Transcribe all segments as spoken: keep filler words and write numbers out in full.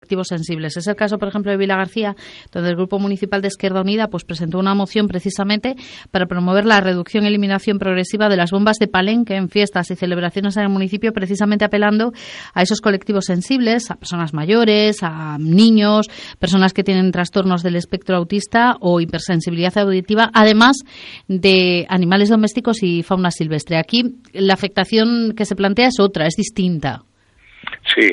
colectivos sensibles. Es el caso, por ejemplo, de Vilagarcía, donde el Grupo Municipal de Izquierda Unida pues presentó una moción precisamente para promover la reducción y eliminación progresiva de las bombas de palenque en fiestas y celebraciones en el municipio, precisamente apelando a esos colectivos sensibles, a personas mayores, a niños, personas que tienen trastornos del espectro autista o hipersensibilidad auditiva, además de animales domésticos y fauna silvestre. Aquí la afectación que se plantea es otra, es distinta. Sí,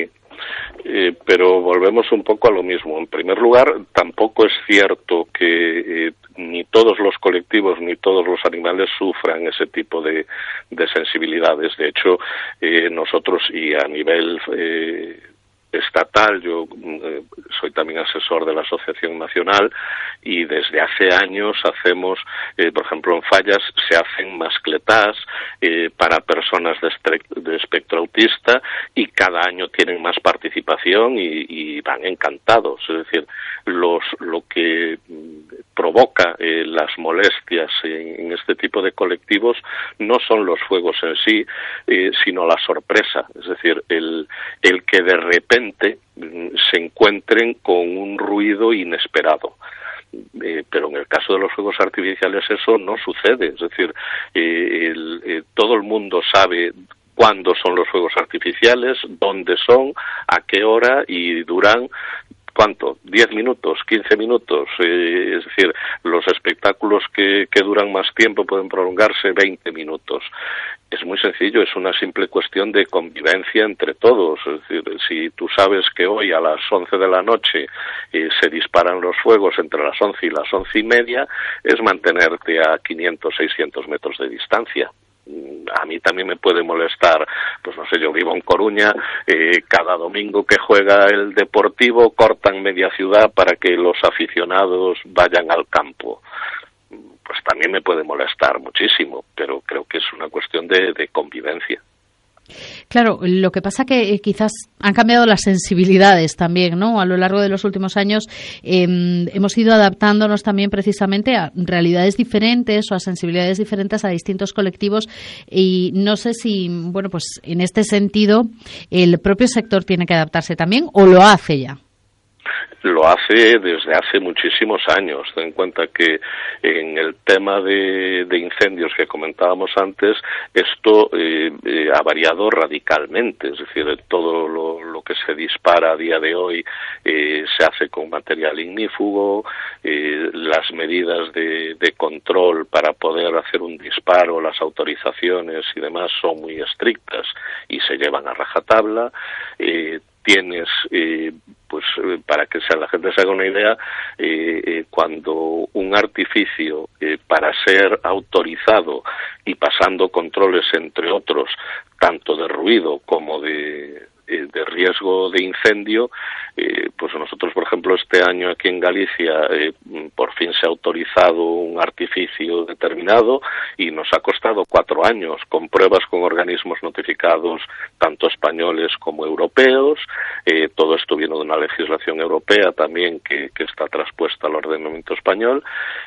eh, pero volvemos un poco a lo mismo. En primer lugar, tampoco es cierto que eh, ni todos los colectivos ni todos los animales sufran ese tipo de, de sensibilidades. De hecho, eh, nosotros y a nivel eh, estatal, yo eh, soy también asesor de la Asociación Nacional y desde hace años hacemos, eh, por ejemplo, en Fallas se hacen mascletás eh, para personas de, estre- de espectro autista y cada año tienen más participación y, y van encantados. Es decir, los lo que provoca eh, las molestias en, en este tipo de colectivos no son los fuegos en sí, eh, sino la sorpresa. Es decir, el, el que de repente se encuentren con un ruido inesperado. Eh, pero en el caso de los fuegos artificiales eso no sucede. Es decir, eh, el, eh, todo el mundo sabe cuándo son los fuegos artificiales, dónde son, a qué hora y duran. ¿Cuánto? ¿diez minutos? ¿quince minutos? Eh, es decir, los espectáculos que, que duran más tiempo pueden prolongarse veinte minutos. Es muy sencillo, es una simple cuestión de convivencia entre todos. Es decir, si tú sabes que hoy a las once de la noche eh, se disparan los fuegos entre las once y las once y media, es mantenerte a quinientos, seiscientos metros de distancia. A mí también me puede molestar, pues no sé, yo vivo en Coruña, eh, cada domingo que juega el Deportivo cortan media ciudad para que los aficionados vayan al campo. Pues también me puede molestar muchísimo, pero creo que es una cuestión de, de convivencia. Claro, lo que pasa que eh, quizás han cambiado las sensibilidades también, ¿no? A lo largo de los últimos años eh, hemos ido adaptándonos también precisamente a realidades diferentes o a sensibilidades diferentes a distintos colectivos y no sé si, bueno, pues en este sentido el propio sector tiene que adaptarse también o lo hace ya. Lo hace desde hace muchísimos años. Ten en cuenta que en el tema de, de incendios que comentábamos antes, esto eh, eh, ha variado radicalmente. Es decir, todo lo, lo que se dispara a día de hoy eh, se hace con material ignífugo, eh, las medidas de, de control para poder hacer un disparo, las autorizaciones y demás son muy estrictas y se llevan a rajatabla. Eh, tienes, eh, pues para que sea, la gente se haga una idea, eh, eh, cuando un artificio eh, para ser autorizado y pasando controles entre otros, tanto de ruido como de, eh, de riesgo de incendio, eh, pues nosotros, por ejemplo, este año aquí en Galicia eh, por fin se ha autorizado un artificio determinado y nos ha costado cuatro años con pruebas con organismos notificados tanto españoles como europeos. Eh, todo esto viene de una legislación europea también que, que está traspuesta al ordenamiento español.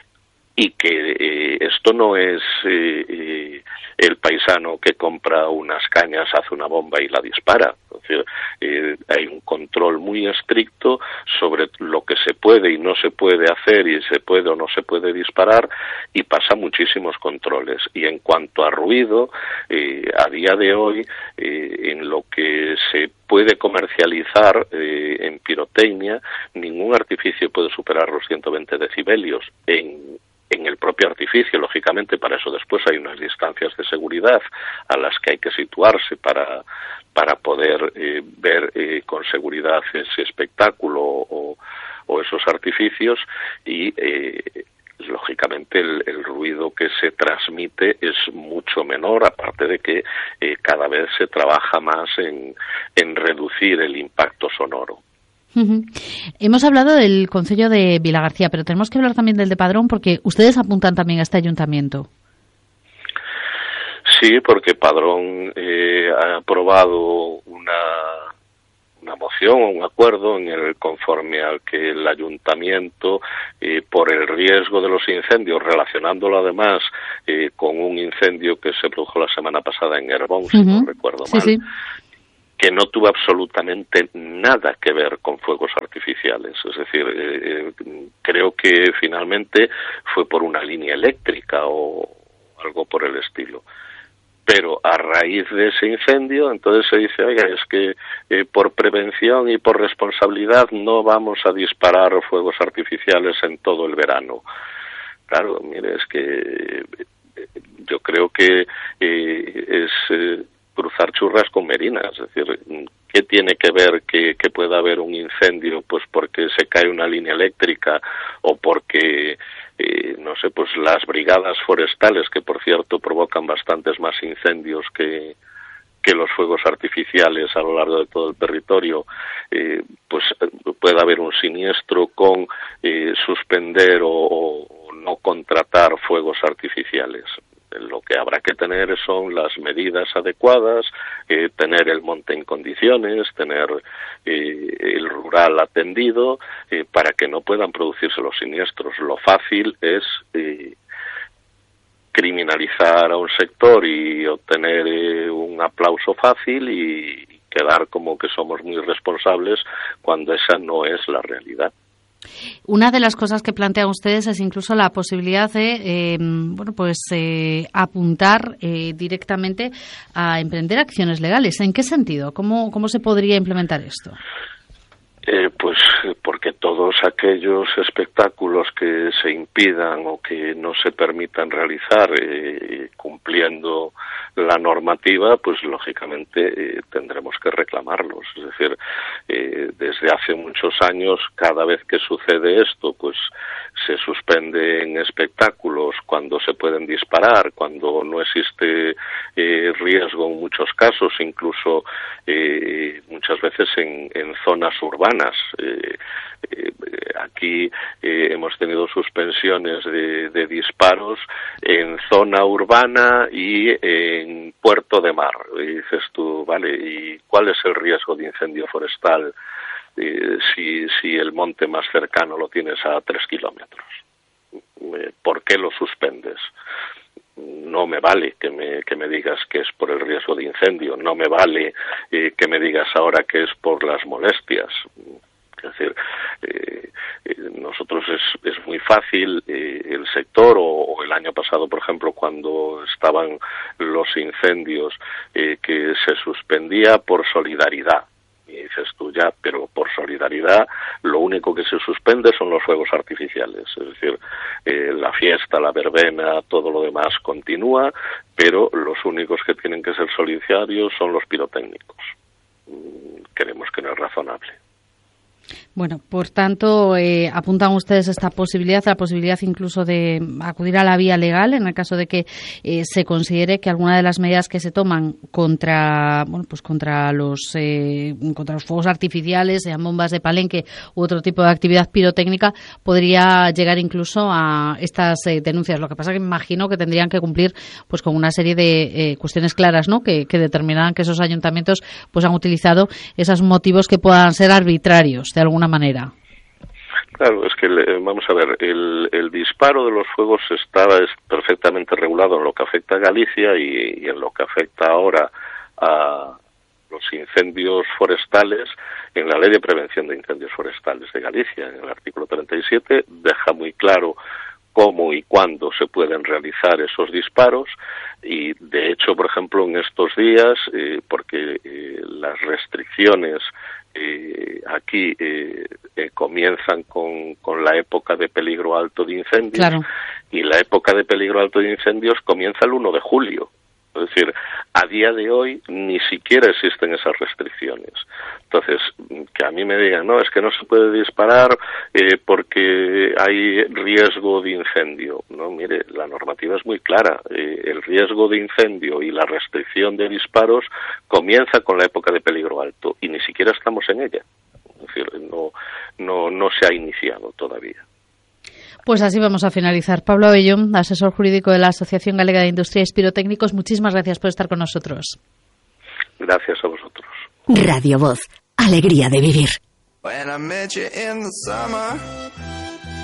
Y que eh, esto no es eh, eh, el paisano que compra unas cañas, hace una bomba y la dispara. Es decir, eh, hay un control muy estricto sobre lo que se puede y no se puede hacer y se puede o no se puede disparar y pasa muchísimos controles. Y en cuanto a ruido, eh, a día de hoy, eh, en lo que se puede comercializar eh, en pirotecnia, ningún artificio puede superar los ciento veinte decibelios en en el propio artificio. Lógicamente, para eso después hay unas distancias de seguridad a las que hay que situarse para para poder eh, ver eh, con seguridad ese espectáculo o, o esos artificios y eh, lógicamente el, el ruido que se transmite es mucho menor, aparte de que eh, cada vez se trabaja más en, en reducir el impacto sonoro. Uh-huh. Hemos hablado del Concello de Vilagarcía, pero tenemos que hablar también del de Padrón porque ustedes apuntan también a este ayuntamiento. Sí, porque Padrón eh, ha aprobado una, una moción o un acuerdo en el conforme al que el ayuntamiento, eh, por el riesgo de los incendios, relacionándolo además eh, con un incendio que se produjo la semana pasada en Herbón, uh-huh. si no recuerdo mal, sí, sí. que no tuvo absolutamente nada que ver con fuegos artificiales. Es decir, eh, creo que finalmente fue por una línea eléctrica o algo por el estilo. Pero a raíz de ese incendio, entonces se dice, oiga, es que eh, por prevención y por responsabilidad no vamos a disparar fuegos artificiales en todo el verano. Claro, mire, es que eh, yo creo que eh, es eh, cruzar churras con merinas. Es decir, ¿qué tiene que ver que, que pueda haber un incendio? Pues porque se cae una línea eléctrica o porque... Eh, no sé, pues las brigadas forestales, que por cierto provocan bastantes más incendios que, que los fuegos artificiales a lo largo de todo el territorio, eh, pues puede haber un siniestro con eh, suspender o, o no contratar fuegos artificiales. Lo que habrá que tener son las medidas adecuadas, eh, tener el monte en condiciones, tener eh, el rural atendido, eh, para que no puedan producirse los siniestros. Lo fácil es eh, criminalizar a un sector y obtener eh, un aplauso fácil y quedar como que somos muy responsables cuando esa no es la realidad. Una de las cosas que plantean ustedes es incluso la posibilidad de, eh, bueno, pues eh, apuntar eh, directamente a emprender acciones legales. ¿En qué sentido? ¿Cómo, cómo se podría implementar esto? Eh, pues porque todos aquellos espectáculos que se impidan o que no se permitan realizar eh, cumpliendo la normativa, pues lógicamente eh, tendremos que reclamarlos. Es decir, eh, desde hace muchos años, cada vez que sucede esto, pues se suspenden espectáculos cuando se pueden disparar, cuando no existe eh, riesgo en muchos casos, incluso eh, muchas veces en, en zonas urbanas. Eh, eh, aquí eh, hemos tenido suspensiones de, de disparos en zona urbana y en puerto de mar. Y dices tú, vale, ¿y cuál es el riesgo de incendio forestal eh, si, si el monte más cercano lo tienes a tres kilómetros? Eh, ¿Por qué lo suspendes? No me vale que me, que me digas que es por el riesgo de incendio, no me vale eh, que me digas ahora que es por las molestias. Es decir, eh, eh, nosotros es, es muy fácil, eh, el sector, o, o el año pasado, por ejemplo, cuando estaban los incendios, eh, que se suspendía por solidaridad. Y dices tú, ya, pero por solidaridad lo único que se suspende son los fuegos artificiales. Es decir, eh, la fiesta, la verbena, todo lo demás continúa, pero los únicos que tienen que ser solidarios son los pirotécnicos. Mm, creemos que no es razonable. Bueno, por tanto, eh, apuntan ustedes esta posibilidad, la posibilidad incluso de acudir a la vía legal en el caso de que eh, se considere que alguna de las medidas que se toman contra, bueno, pues contra los eh, contra los fuegos artificiales, sean bombas de palenque u otro tipo de actividad pirotécnica, podría llegar incluso a estas eh, denuncias. Lo que pasa que me imagino que tendrían que cumplir pues con una serie de eh, cuestiones claras, ¿no? Que, que determinaran que esos ayuntamientos pues han utilizado esos motivos que puedan ser arbitrarios de alguna manera. Claro, es que vamos a ver, el, el disparo de los fuegos está perfectamente regulado en lo que afecta a Galicia y, y en lo que afecta ahora a los incendios forestales. En la Ley de Prevención de Incendios Forestales de Galicia, en el artículo treinta y siete, deja muy claro cómo y cuándo se pueden realizar esos disparos y, de hecho, por ejemplo, en estos días, eh, porque eh, las restricciones Eh, aquí eh, eh, comienzan con, con la época de peligro alto de incendios, claro. Y la época de peligro alto de incendios comienza el uno de julio. Es decir, a día de hoy ni siquiera existen esas restricciones. Entonces, que a mí me digan, no, es que no se puede disparar eh, porque hay riesgo de incendio. No, mire, la normativa es muy clara. Eh, el riesgo de incendio y la restricción de disparos comienza con la época de peligro alto y ni siquiera estamos en ella. Es decir, no, no, no se ha iniciado todavía. Pues así vamos a finalizar. Pablo Abellón, asesor jurídico de la Asociación Galega de Industriales Pirotécnicos, muchísimas gracias por estar con nosotros. Gracias a vosotros. Radio Voz, alegría de vivir. When I met you in the summer,